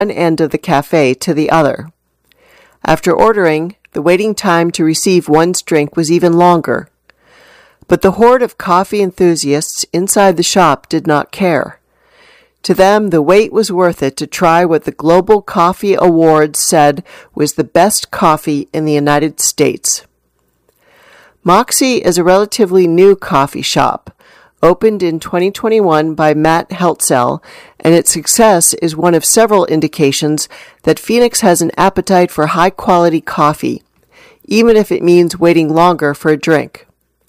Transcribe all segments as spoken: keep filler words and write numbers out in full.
one end of the cafe to the other. After ordering, the waiting time to receive one's drink was even longer. But the horde of coffee enthusiasts inside the shop did not care. To them, the wait was worth it to try what the Global Coffee Awards said was the best coffee in the United States. Moxie is a relatively new coffee shop, opened in twenty twenty-one by Matt Heltzel, and its success is one of several indications that Phoenix has an appetite for high-quality coffee, even if it means waiting longer for a drink.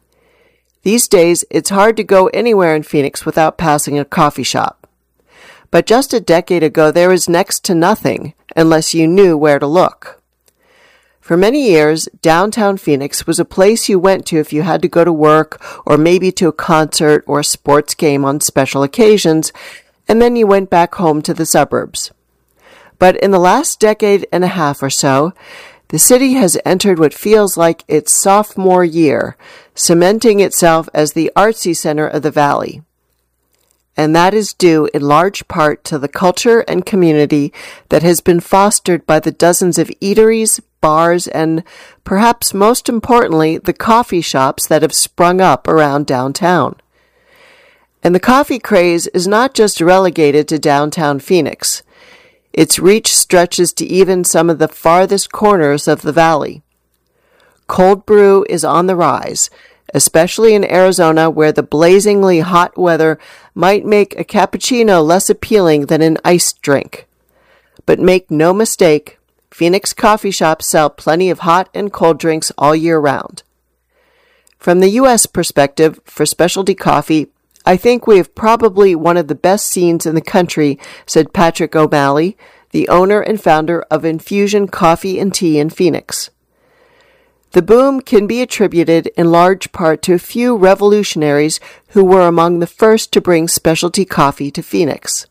These days, it's hard to go anywhere in Phoenix without passing a coffee shop. But just a decade ago, there was next to nothing unless you knew where to look. For many years, downtown Phoenix was a place you went to if you had to go to work or maybe to a concert or a sports game on special occasions, and then you went back home to the suburbs. But in the last decade and a half or so, the city has entered what feels like its sophomore year, cementing itself as the artsy center of the valley. And that is due in large part to the culture and community that has been fostered by the dozens of eateries, bars, and, perhaps most importantly, the coffee shops that have sprung up around downtown. And the coffee craze is not just relegated to downtown Phoenix. Its reach stretches to even some of the farthest corners of the valley. Cold brew is on the rise, especially in Arizona, where the blazingly hot weather might make a cappuccino less appealing than an iced drink. But make no mistake, Phoenix coffee shops sell plenty of hot and cold drinks all year round. From the U S perspective, for specialty coffee, I think we have probably one of the best scenes in the country, said Patrick O'Malley, the owner and founder of Infusion Coffee and Tea in Phoenix. The boom can be attributed in large part to a few revolutionaries who were among the first to bring specialty coffee to Phoenix.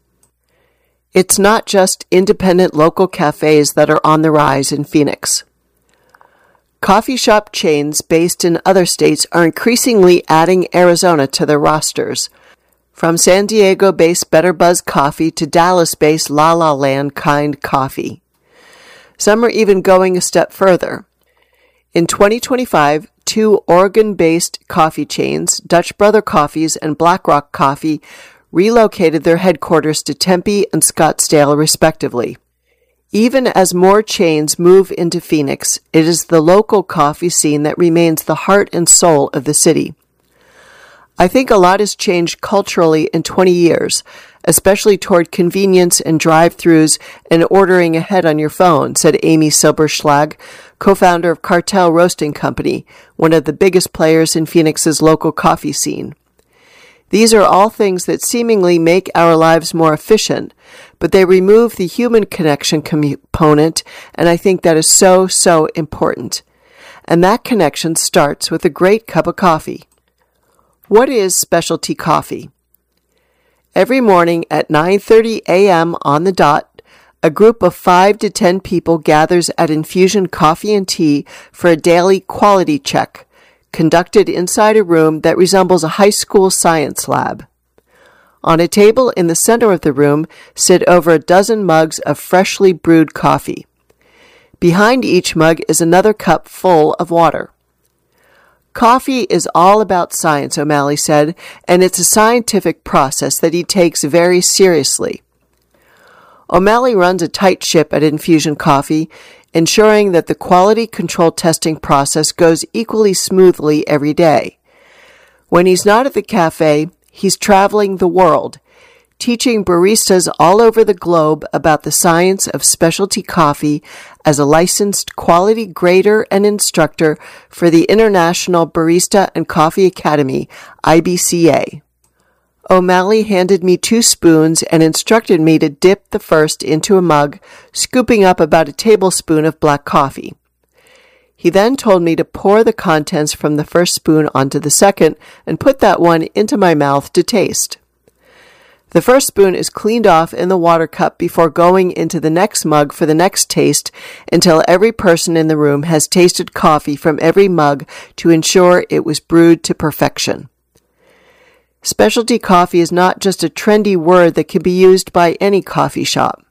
It's not just independent local cafes that are on the rise in Phoenix. Coffee shop chains based in other states are increasingly adding Arizona to their rosters, from San Diego-based Better Buzz Coffee to Dallas-based La La Land Kind Coffee. Some are even going a step further. In twenty twenty-five, two Oregon-based coffee chains, Dutch Brother Coffees and Black Rock Coffee, relocated their headquarters to Tempe and Scottsdale, respectively. Even as more chains move into Phoenix, it is the local coffee scene that remains the heart and soul of the city. I think a lot has changed culturally in twenty years, especially toward convenience and drive-thrus and ordering ahead on your phone, said Amy Silberschlag, co-founder of Cartel Roasting Company, one of the biggest players in Phoenix's local coffee scene. These are all things that seemingly make our lives more efficient, but they remove the human connection component, and I think that is so, so important. And that connection starts with a great cup of coffee. What is specialty coffee? Every morning at nine thirty a.m. on the dot, a group of five to ten people gathers at Infusion Coffee and Tea for a daily quality check, conducted inside a room that resembles a high school science lab. On a table in the center of the room sit over a dozen mugs of freshly brewed coffee. Behind each mug is another cup full of water. Coffee is all about science, O'Malley said, and it's a scientific process that he takes very seriously. O'Malley runs a tight ship at Infusion Coffee, ensuring that the quality control testing process goes equally smoothly every day. When he's not at the cafe, he's traveling the world, teaching baristas all over the globe about the science of specialty coffee as a licensed quality grader and instructor for the International Barista and Coffee Academy, I B C A. O'Malley handed me two spoons and instructed me to dip the first into a mug, scooping up about a tablespoon of black coffee. He then told me to pour the contents from the first spoon onto the second and put that one into my mouth to taste. The first spoon is cleaned off in the water cup before going into the next mug for the next taste until every person in the room has tasted coffee from every mug to ensure it was brewed to perfection. Specialty coffee is not just a trendy word that can be used by any coffee shop.